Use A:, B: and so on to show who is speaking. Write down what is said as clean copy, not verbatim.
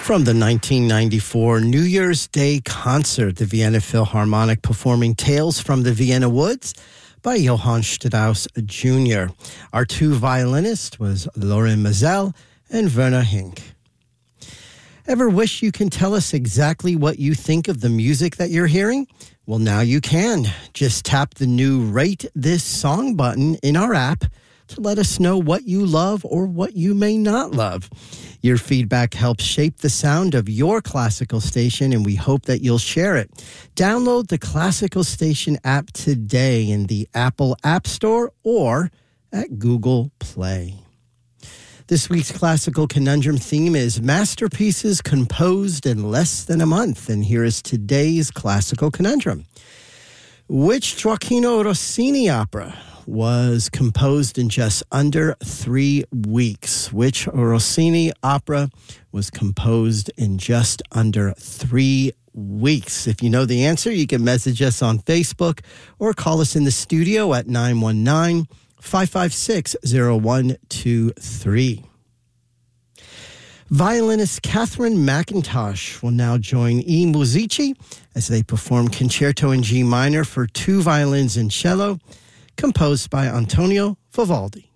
A: From the 1994 New Year's Day concert, the Vienna Philharmonic performing Tales from the Vienna Woods by Johann Strauss Jr. Our two violinists was Lorin Maazel and Werner Hink. Ever wish you can tell us exactly what you think of the music that you're hearing? Well, now you can. Just tap the new Rate This Song button in our app to let us know what you love or what you may not love. Your feedback helps shape the sound of your classical station, and we hope that you'll share it. Download the Classical Station app today in the Apple App Store or at Google Play. This week's Classical Conundrum theme is Masterpieces Composed in Less Than a Month, and here is today's Classical Conundrum. Which Gioacchino Rossini opera was composed in just under 3 weeks? Which Rossini opera was composed in just under 3 weeks? If you know the answer, you can message us on Facebook or call us in the studio at 919-556-0123. Violinist Catherine McIntosh will now join I Musici as they perform Concerto in G minor for 2 violins and cello, composed by Antonio Vivaldi.